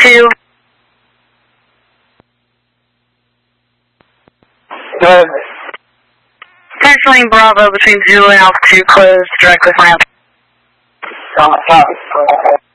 2. Good. First lane Bravo between Zulu and Altitude closed directly for Amp. Stop.